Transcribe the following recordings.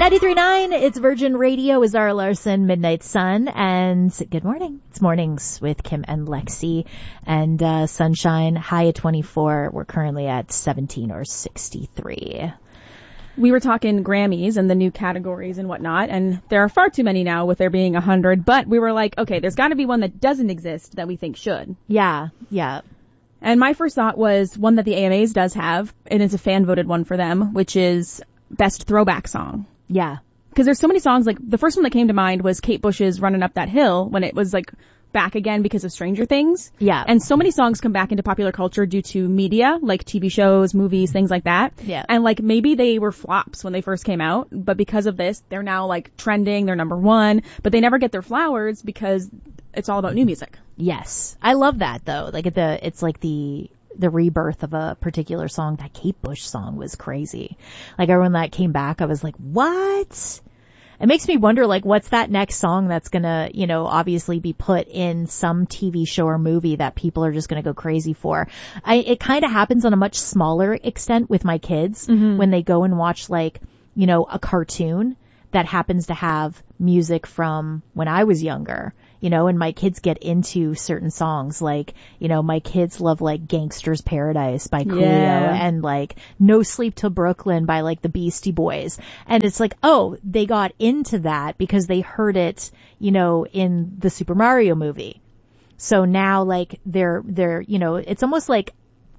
93.9, it's Virgin Radio with Zara Larson, Midnight Sun, and good morning. It's Mornings with Kim and Lexi, and sunshine, high at 24. We're currently at 17 or 63. We were talking Grammys and the new categories and whatnot, and there are far too many now with there being 100, but we were like, okay, there's got to be one that doesn't exist that we think should. Yeah. And my first thought was one that the AMAs does have, and it's a fan-voted one for them, which is Best Throwback Song. Yeah. Because there's so many songs, like the first one that came to mind was Kate Bush's Running Up That Hill when it was like back again because of Stranger Things. Yeah. And so many songs come back into popular culture due to media, like TV shows, movies, things like that. Yeah. And like maybe they were flops when they first came out, but because of this, they're now like trending, they're number one, but they never get their flowers because it's all about new music. Yes. I love that though. Like it's like the rebirth of a particular song. That Kate Bush song was crazy. Like when that came back, I was like, what? It makes me wonder, like, what's that next song that's gonna, obviously be put in some TV show or movie that people are just gonna go crazy for. It kind of happens on a much smaller extent with my kids when they go and watch like, a cartoon that happens to have music from when I was younger. And my kids get into certain songs like, my kids love like Gangster's Paradise by Coolio and like No Sleep Till Brooklyn by like the Beastie Boys. And it's like, oh, they got into that because they heard it, in the Super Mario movie. So now like they're, it's almost like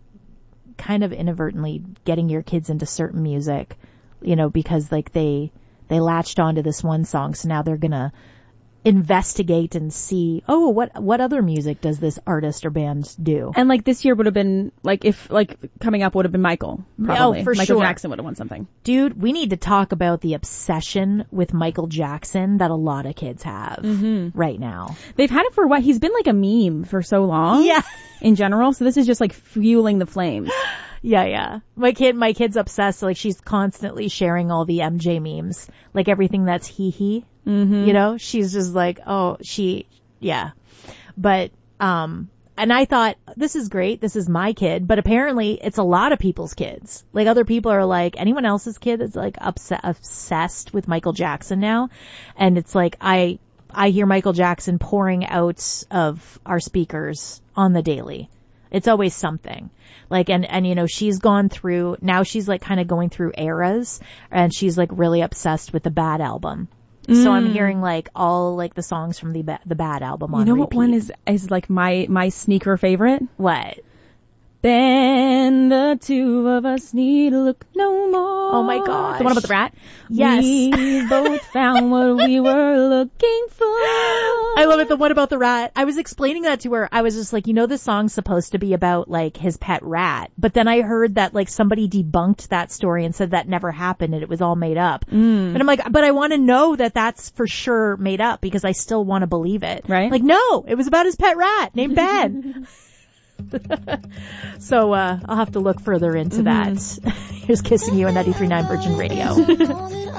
kind of inadvertently getting your kids into certain music, because like they latched onto this one song. So now they're gonna investigate and see, oh, what other music does this artist or band do? And like this year would have been like if like coming up would have been Michael. Probably. Oh, for Michael sure. Jackson would have won something. Dude, we need to talk about the obsession with Michael Jackson that a lot of kids have right now. They've had it for what? He's been like a meme for so long. Yeah. In general. So this is just like fueling the flames. Yeah. My kid's obsessed. Like she's constantly sharing all the MJ memes, like everything that's he. She's just like, But, and I thought, this is great. This is my kid. But apparently it's a lot of people's kids. Like other people are like, anyone else's kid is like obsessed with Michael Jackson now. And it's like, I hear Michael Jackson pouring out of our speakers on the daily. It's always something. Like, and she's gone through, now she's like kind of going through eras and she's like really obsessed with the Bad album. So I'm hearing like all like the songs from the Bad album on repeat. What one is like my sneaker favorite? What? Then the two of us need to look no more. Oh my gosh. The one about the rat? Yes. We both found what we were looking for. I love it. The one about the rat. I was explaining that to her. I was just like, this song's supposed to be about like his pet rat. But then I heard that like somebody debunked that story and said that never happened and it was all made up. And I'm like, but I want to know that that's for sure made up because I still want to believe it. Right? Like, no, it was about his pet rat named Ben. So, I'll have to look further into that. Here's Kissing You on 93.9 Virgin Radio.